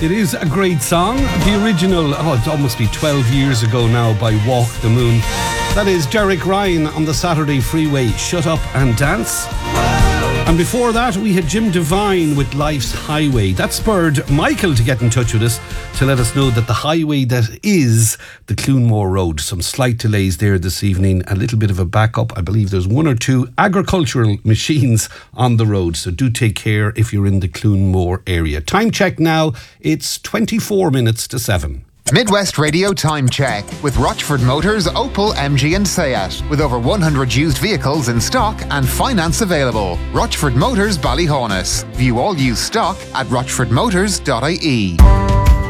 It is a great song. The original, it almost be 12 years ago now, by Walk the Moon. That is Derek Ryan on the Saturday Freeway, Shut Up and Dance. And before that, we had Jim Devine with Life's Highway. That spurred Michael to get in touch with us to let us know that the highway that is the Clunmore Road. Some slight delays there this evening, a little bit of a backup. I believe there's one or two agricultural machines on the road, so do take care if you're in the Clunmore area. Time check now, it's 24 minutes to 7. Midwest Radio Time Check with Rochford Motors, Opel, MG and Seat. With over 100 used vehicles in stock and finance available. Rochford Motors, Ballyhonus. View all used stock at rochfordmotors.ie.